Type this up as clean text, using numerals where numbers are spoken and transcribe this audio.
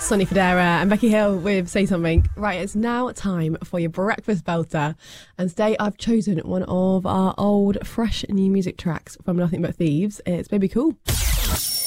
Sonny Fodera and Becky Hill with Say Something. Right, it's now time for your breakfast belter. And today I've chosen one of our old, fresh new music tracks from Nothing But Thieves. It's Baby Cool.